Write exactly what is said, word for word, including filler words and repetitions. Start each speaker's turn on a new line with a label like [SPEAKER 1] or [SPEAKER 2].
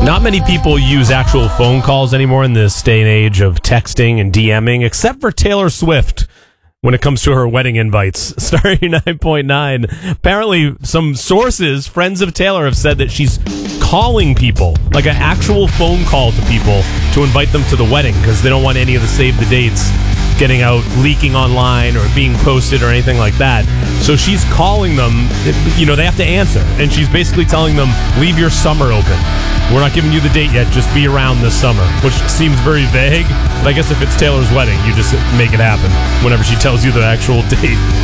[SPEAKER 1] Not many people use actual phone calls anymore in this day and age of texting and DMing, except for Taylor Swift when it comes to her wedding invites. Star eighty-nine point nine. Apparently, some sources, friends of Taylor, have said that she's calling people, like an actual phone call to people to invite them to the wedding because they don't want any of the save the dates getting out, leaking online or being posted or anything like that. So she's calling them, you know, they have to answer. And she's basically telling them, leave your summer open. We're not giving you the date yet, just be around this summer, which seems very vague. But I guess if it's Taylor's wedding, you just make it happen whenever she tells you the actual date.